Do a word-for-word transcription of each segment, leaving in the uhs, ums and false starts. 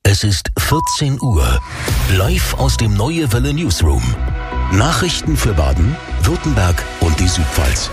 Es ist vierzehn Uhr. Live aus dem Neue Welle Newsroom. Nachrichten für Baden, Württemberg und die Südpfalz.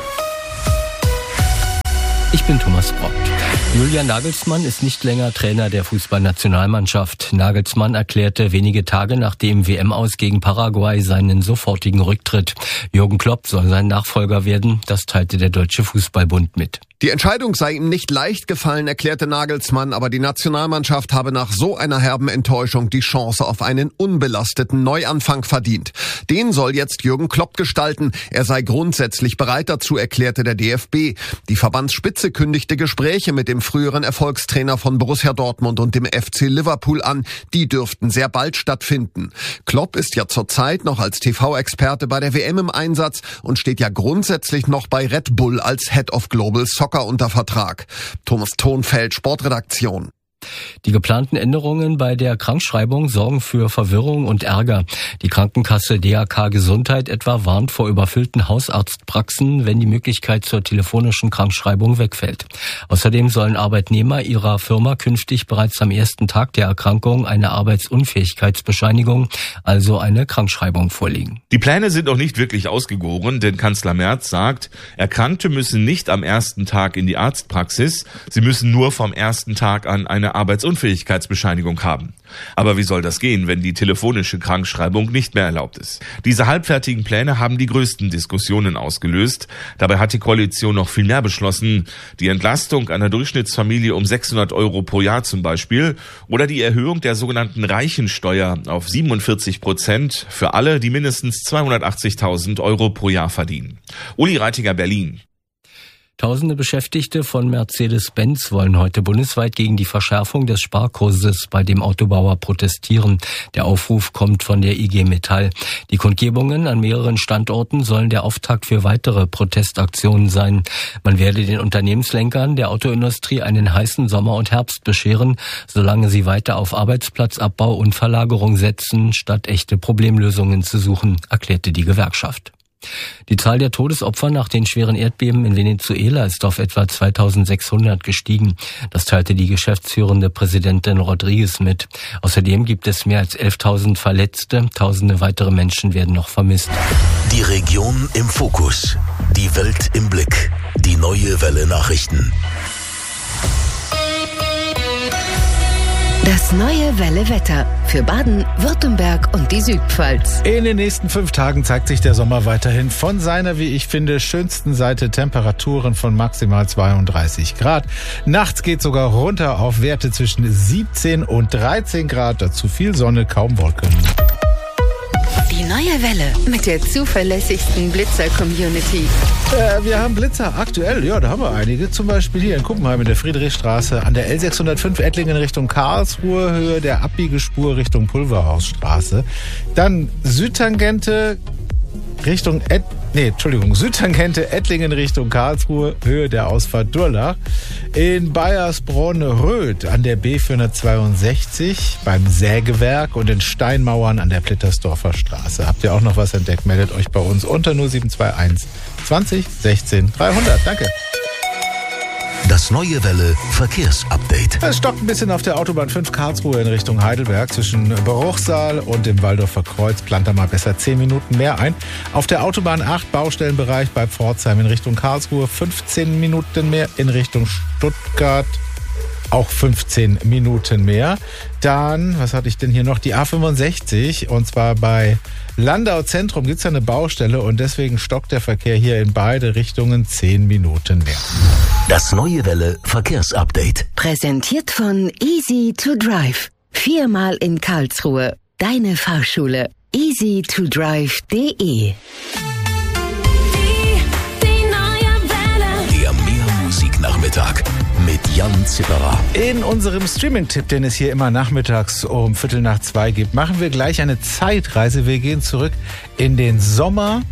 Ich bin Thomas Braucht. Julian Nagelsmann ist nicht länger Trainer der Fußballnationalmannschaft. Nagelsmann erklärte wenige Tage nach dem W M-Aus gegen Paraguay seinen sofortigen Rücktritt. Jürgen Klopp soll sein Nachfolger werden, das teilte der Deutsche Fußballbund mit. Die Entscheidung sei ihm nicht leicht gefallen, erklärte Nagelsmann, aber die Nationalmannschaft habe nach so einer herben Enttäuschung die Chance auf einen unbelasteten Neuanfang verdient. Den soll jetzt Jürgen Klopp gestalten. Er sei grundsätzlich bereit dazu, erklärte der D F B. Die Verbandsspitze kündigte Gespräche mit dem früheren Erfolgstrainer von Borussia Dortmund und dem F C Liverpool an. Die dürften sehr bald stattfinden. Klopp ist ja zurzeit noch als T V-Experte bei der W M im Einsatz und steht ja grundsätzlich noch bei Red Bull als Head of Global Soccer unter Vertrag. Thomas Thonfeld, Sportredaktion. Die geplanten Änderungen bei der Krankschreibung sorgen für Verwirrung und Ärger. Die Krankenkasse D A K Gesundheit etwa warnt vor überfüllten Hausarztpraxen, wenn die Möglichkeit zur telefonischen Krankschreibung wegfällt. Außerdem sollen Arbeitnehmer ihrer Firma künftig bereits am ersten Tag der Erkrankung eine Arbeitsunfähigkeitsbescheinigung, also eine Krankschreibung, vorlegen. Die Pläne sind noch nicht wirklich ausgegoren, denn Kanzler Merz sagt, Erkrankte müssen nicht am ersten Tag in die Arztpraxis, sie müssen nur vom ersten Tag an eine Arbeitsunfähigkeitsbescheinigung haben. Aber wie soll das gehen, wenn die telefonische Krankschreibung nicht mehr erlaubt ist? Diese halbfertigen Pläne haben die größten Diskussionen ausgelöst. Dabei hat die Koalition noch viel mehr beschlossen. Die Entlastung einer Durchschnittsfamilie um sechshundert Euro pro Jahr zum Beispiel oder die Erhöhung der sogenannten Reichensteuer auf siebenundvierzig Prozent für alle, die mindestens zweihundertachtzigtausend Euro pro Jahr verdienen. Uli Reitiger, Berlin. Tausende Beschäftigte von Mercedes-Benz wollen heute bundesweit gegen die Verschärfung des Sparkurses bei dem Autobauer protestieren. Der Aufruf kommt von der I G Metall. Die Kundgebungen an mehreren Standorten sollen der Auftakt für weitere Protestaktionen sein. Man werde den Unternehmenslenkern der Autoindustrie einen heißen Sommer und Herbst bescheren, solange sie weiter auf Arbeitsplatzabbau und Verlagerung setzen, statt echte Problemlösungen zu suchen, erklärte die Gewerkschaft. Die Zahl der Todesopfer nach den schweren Erdbeben in Venezuela ist auf etwa zweitausendsechshundert gestiegen. Das teilte die geschäftsführende Präsidentin Rodriguez mit. Außerdem gibt es mehr als elftausend Verletzte. Tausende weitere Menschen werden noch vermisst. Die Region im Fokus. Die Welt im Blick. Die Neue Welle Nachrichten. Das Neue Welle Wetter für Baden, Württemberg und die Südpfalz. In den nächsten fünf Tagen zeigt sich der Sommer weiterhin von seiner, wie ich finde, schönsten Seite. Temperaturen von maximal zweiunddreißig Grad. Nachts geht sogar runter auf Werte zwischen siebzehn und dreizehn Grad. Dazu viel Sonne, kaum Wolken. Die Neue Welle mit der zuverlässigsten Blitzer-Community. Äh, wir haben Blitzer aktuell, ja, da haben wir einige. Zum Beispiel hier in Kuppenheim in der Friedrichstraße an der L sechshundertfünf Ettlingen Richtung Karlsruhe, Höhe der Abbiegespur Richtung Pulverhausstraße. Dann Südtangente Richtung Ed, nee, Entschuldigung, Südtangente Ettlingen Richtung Karlsruhe, Höhe der Ausfahrt Durlach. In Bayersbronn-Röth an der B vierhundertzweiundsechzig beim Sägewerk und in Steinmauern an der Plittersdorfer Straße. Habt ihr auch noch was entdeckt? Meldet euch bei uns unter null sieben zwei eins zwanzig sechzehn dreihundert. Danke. Das Neue Welle Verkehrsupdate. Es stockt ein bisschen auf der Autobahn fünf Karlsruhe in Richtung Heidelberg. Zwischen Bruchsal und dem Waldorfer Kreuz plant da mal besser zehn Minuten mehr ein. Auf der Autobahn acht Baustellenbereich bei Pforzheim in Richtung Karlsruhe fünfzehn Minuten mehr. In Richtung Stuttgart auch fünfzehn Minuten mehr. Dann, was hatte ich denn hier noch? Die A fünfundsechzig und zwar bei Landau Zentrum gibt es ja eine Baustelle und deswegen stockt der Verkehr hier in beide Richtungen zehn Minuten mehr. Das Neue Welle Verkehrsupdate. Präsentiert von Easy to Drive. Viermal in Karlsruhe. Deine Fahrschule. easy to drive punkt de. Der Mehrmusiknachmittag mit Jan Zipperer. In unserem Streaming-Tipp, den es hier immer nachmittags um Viertel nach zwei gibt, machen wir gleich eine Zeitreise. Wir gehen zurück in den Sommer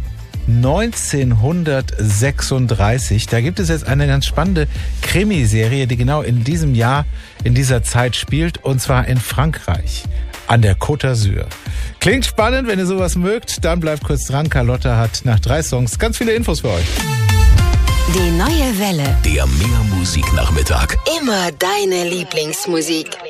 neunzehnhundertsechsunddreißig. Da gibt es jetzt eine ganz spannende Krimiserie, die genau in diesem Jahr, in dieser Zeit spielt, und zwar in Frankreich, an der Côte d'Azur. Klingt spannend, wenn ihr sowas mögt, dann bleibt kurz dran. Carlotta hat nach drei Songs ganz viele Infos für euch. Die Neue Welle. Der Mehrmusiknachmittag. Immer deine Lieblingsmusik.